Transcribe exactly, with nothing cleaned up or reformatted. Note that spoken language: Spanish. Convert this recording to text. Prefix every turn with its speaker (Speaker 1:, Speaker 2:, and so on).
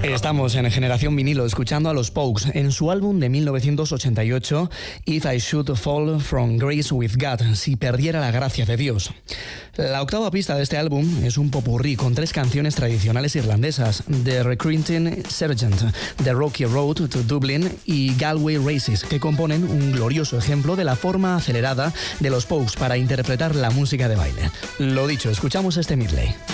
Speaker 1: Estamos en Generación Vinilo escuchando a los Pogues en su álbum de mil novecientos ochenta y ocho, If I Should Fall From Grace With God, si perdiera la gracia de Dios. La octava pista de este álbum es un popurrí con tres canciones tradicionales irlandesas: The Recruiting Sergeant, The Rocky Road to Dublin y Galway Races, que componen un glorioso ejemplo de la forma acelerada de los Pogues para interpretar la música de baile. Lo dicho, escuchamos este medley.